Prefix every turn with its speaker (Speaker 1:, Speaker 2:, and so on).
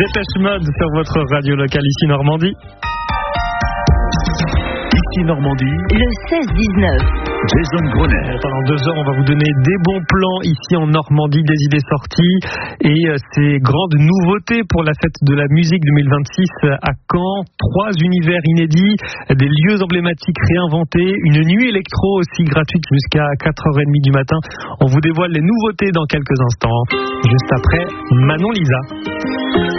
Speaker 1: Dépêche Mode sur votre radio locale ici Normandie.
Speaker 2: Ici Normandie,
Speaker 3: le 16-19.
Speaker 2: Jason Brunner.
Speaker 1: Pendant 2 heures, on va vous donner des bons plans ici en Normandie, des idées sorties et ces grandes nouveautés pour la fête de la musique 2026 à Caen. 3 univers inédits, des lieux emblématiques réinventés, une nuit électro aussi gratuite jusqu'à 4h30 du matin. On vous dévoile les nouveautés dans quelques instants, juste après Manon Lisa.